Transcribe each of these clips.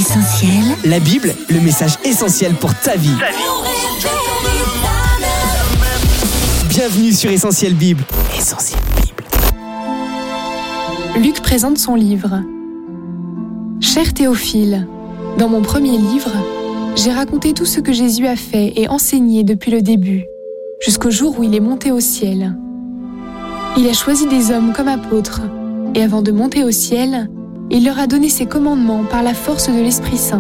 Essentiel. La Bible, le message essentiel pour ta vie. Bienvenue sur Essentiel Bible. Essentiel Bible. Luc présente son livre. Cher Théophile, dans mon premier livre, j'ai raconté tout ce que Jésus a fait et enseigné depuis le début, jusqu'au jour où il est monté au ciel. Il a choisi des hommes comme apôtres, et avant de monter au ciel, il leur a donné ses commandements par la force de l'Esprit Saint.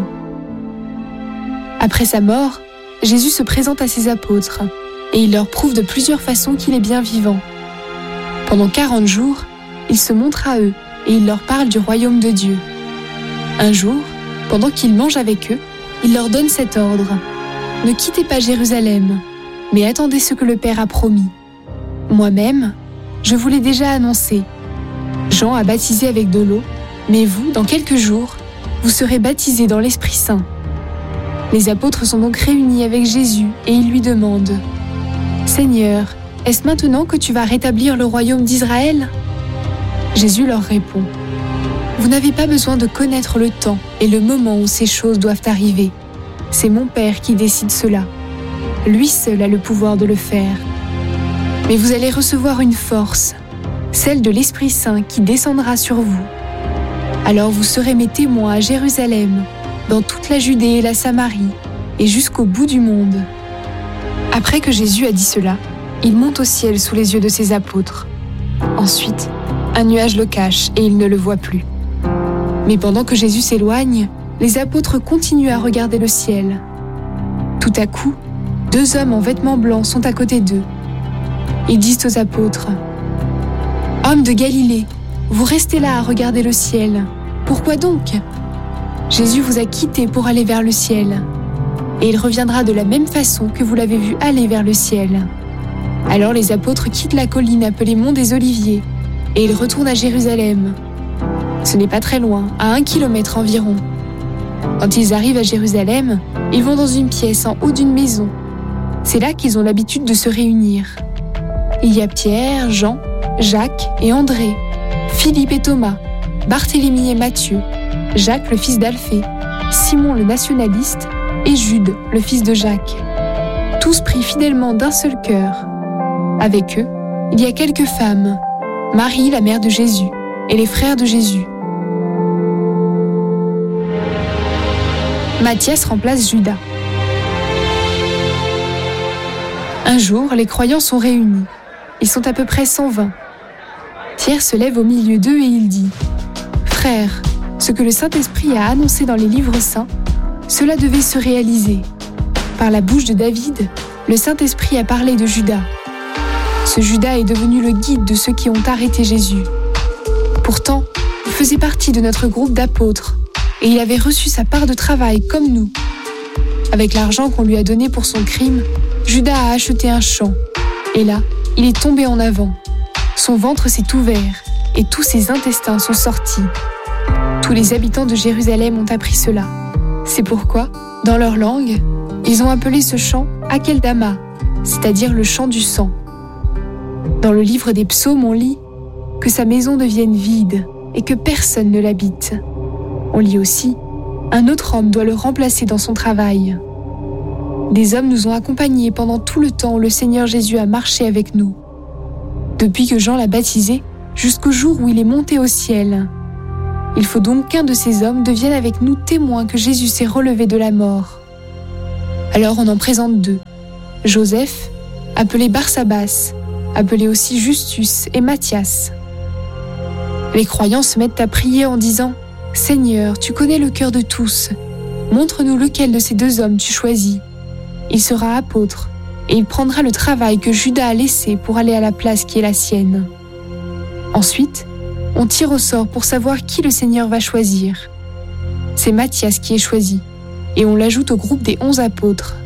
Après sa mort, Jésus se présente à ses apôtres, et il leur prouve de plusieurs façons qu'il est bien vivant. Pendant 40 jours, il se montre à eux, et il leur parle du royaume de Dieu. Un jour, pendant qu'il mange avec eux, il leur donne cet ordre. Ne quittez pas Jérusalem, mais attendez ce que le Père a promis. Moi-même, je vous l'ai déjà annoncé. Jean a baptisé avec de l'eau, mais vous, dans quelques jours, vous serez baptisés dans l'Esprit Saint. Les apôtres sont donc réunis avec Jésus et ils lui demandent « Seigneur, est-ce maintenant que tu vas rétablir le royaume d'Israël ?» Jésus leur répond « Vous n'avez pas besoin de connaître le temps et le moment où ces choses doivent arriver. C'est mon Père qui décide cela. Lui seul a le pouvoir de le faire. Mais vous allez recevoir une force, celle de l'Esprit Saint qui descendra sur vous. Alors vous serez mes témoins à Jérusalem, dans toute la Judée et la Samarie, et jusqu'au bout du monde. » Après que Jésus a dit cela, il monte au ciel sous les yeux de ses apôtres. Ensuite, un nuage le cache et ils ne le voient plus. Mais pendant que Jésus s'éloigne, les apôtres continuent à regarder le ciel. Tout à coup, 2 hommes en vêtements blancs sont à côté d'eux. Ils disent aux apôtres « Hommes de Galilée, vous restez là à regarder le ciel. Pourquoi donc ? Jésus vous a quittés pour aller vers le ciel. Et il reviendra de la même façon que vous l'avez vu aller vers le ciel. » Alors les apôtres quittent la colline appelée Mont des Oliviers et ils retournent à Jérusalem. Ce n'est pas très loin, à 1 kilomètre environ. Quand ils arrivent à Jérusalem, ils vont dans une pièce en haut d'une maison. C'est là qu'ils ont l'habitude de se réunir. Il y a Pierre, Jean, Jacques et André, Philippe et Thomas, Barthélemy et Matthieu, Jacques le fils d'Alphée, Simon le nationaliste et Jude le fils de Jacques. Tous pris fidèlement d'un seul cœur. Avec eux, il y a quelques femmes, Marie la mère de Jésus et les frères de Jésus. Matthias remplace Judas. Un jour, les croyants sont réunis. Ils sont à peu près 120. Pierre se lève au milieu d'eux et il dit « Frères, ce que le Saint-Esprit a annoncé dans les livres saints, cela devait se réaliser. Par la bouche de David, le Saint-Esprit a parlé de Judas. Ce Judas est devenu le guide de ceux qui ont arrêté Jésus. Pourtant, il faisait partie de notre groupe d'apôtres et il avait reçu sa part de travail comme nous. Avec l'argent qu'on lui a donné pour son crime, Judas a acheté un champ. Et là, il est tombé en avant. Son ventre s'est ouvert et tous ses intestins sont sortis. Tous les habitants de Jérusalem ont appris cela. C'est pourquoi, dans leur langue, ils ont appelé ce champ Akeldama, c'est-à-dire le champ du sang. Dans le livre des psaumes, on lit « Que sa maison devienne vide et que personne ne l'habite ». On lit aussi « Un autre homme doit le remplacer dans son travail ». Des hommes nous ont accompagnés pendant tout le temps où le Seigneur Jésus a marché avec nous. Depuis que Jean l'a baptisé, jusqu'au jour où il est monté au ciel. Il faut donc qu'un de ces hommes devienne avec nous témoin que Jésus s'est relevé de la mort. Alors on en présente 2. Joseph, appelé Barsabas, appelé aussi Justus et Matthias. Les croyants se mettent à prier en disant « Seigneur, tu connais le cœur de tous. Montre-nous lequel de ces 2 hommes tu choisis. Il sera apôtre et il prendra le travail que Judas a laissé pour aller à la place qui est la sienne. » Ensuite, on tire au sort pour savoir qui le Seigneur va choisir. C'est Matthias qui est choisi et on l'ajoute au groupe des 11 apôtres.